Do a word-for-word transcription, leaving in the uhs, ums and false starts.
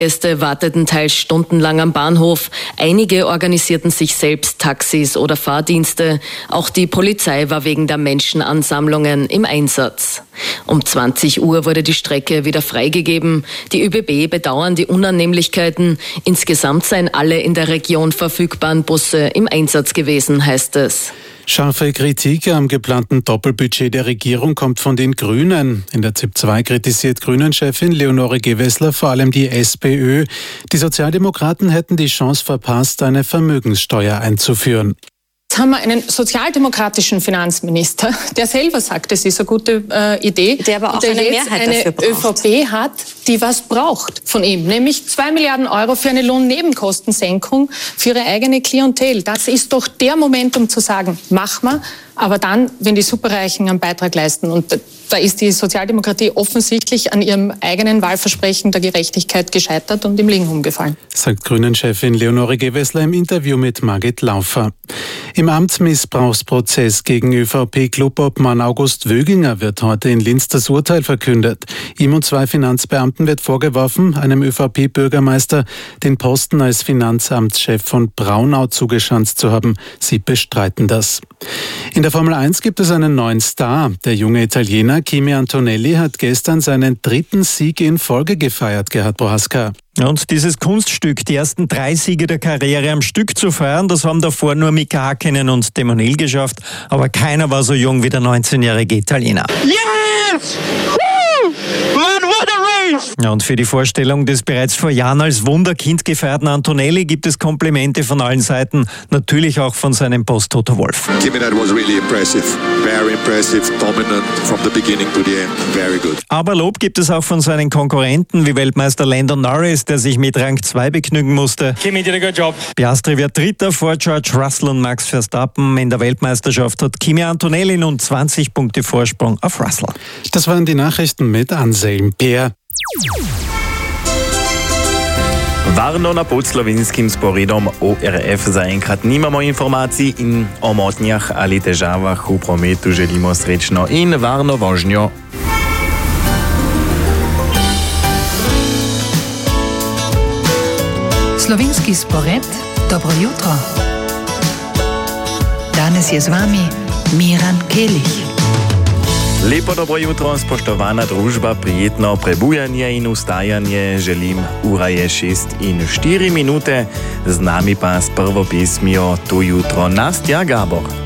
Gäste warteten teils stundenlang am Bahnhof. Einige organisierten sich selbst Taxis oder Fahrdienste. Auch die Polizei war wegen der Menschenansammlungen im Einsatz. Um zwanzig Uhr wurde die Strecke wieder freigegeben. Die ÖBB bedauern die Unannehmlichkeiten. Insgesamt seien alle in der Region verfügbaren Busse im Einsatz gewesen, heißt es. Scharfe Kritik am geplanten Doppelbudget der Regierung kommt von den Grünen. In der Z I P zwei kritisiert Grünen-Chefin Leonore Gewessler vor allem die SPÖ. Die Sozialdemokraten hätten die Chance verpasst, eine Vermögenssteuer einzuführen. Jetzt haben wir einen sozialdemokratischen Finanzminister, der selber sagt, es ist eine gute äh, Idee. Der aber auch und der eine jetzt Mehrheit eine dafür braucht. ÖVP hat, die was braucht von ihm, nämlich zwei Milliarden Euro für eine Lohnnebenkostensenkung für ihre eigene Klientel. Das ist doch der Moment, um zu sagen, mach mal, aber dann, wenn die Superreichen einen Beitrag leisten. Und da ist die Sozialdemokratie offensichtlich an ihrem eigenen Wahlversprechen der Gerechtigkeit gescheitert und im Liegen umgefallen. Sagt Grünen-Chefin Leonore Gewessler im Interview mit Margit Laufer. Im Amtsmissbrauchsprozess gegen ÖVP-Clubobmann August Wöginger wird heute in Linz das Urteil verkündet. Ihm und zwei Finanzbeamten wird vorgeworfen, einem ÖVP-Bürgermeister den Posten als Finanzamtschef von Braunau zugeschanzt zu haben. Sie bestreiten das. In der Formel eins gibt es einen neuen Star. Der junge Italiener Kimi Antonelli hat gestern seinen dritten Sieg in Folge gefeiert, Gerhard Prohaska. Und dieses Kunststück, die ersten drei Siege der Karriere am Stück zu feiern, das haben davor nur Mika Häkkinen und Timo Nehl geschafft. Aber keiner war so jung wie der neunzehnjährige Italiener. Yes! Woo! Man, what a race! Ja, und für die Vorstellung des bereits vor Jahren als Wunderkind gefeierten Antonelli gibt es Komplimente von allen Seiten, natürlich auch von seinem Boss Toto Wolff. Kimi, that was really impressive. Very impressive, dominant from the beginning to the end. Very good. Aber Lob gibt es auch von seinen Konkurrenten wie Weltmeister Lando Norris, der sich mit Rang zwei begnügen musste. Kimi did a good job. Piastri wird Dritter vor George Russell und Max Verstappen. In der Weltmeisterschaft hat Kimi Antonelli nun zwanzig Punkte Vorsprung auf Russell. Das waren die Nachrichten mit Anselm Peer. Varno na pod slovenskim sporedom O R F zaenkrat nimamo informacij in o motnjah ali težavah v prometu želimo srečno in varno vožnjo. Slovenski spored, dobro jutro. Danes je z vami Miran Kelich. Lepo dobro jutro, spoštovana družba, prijetno prebujanje in vstajanje želim. Ura je šest in štiri minute, z nami pa s prvo pesmijo To jutro Nastja Gabor.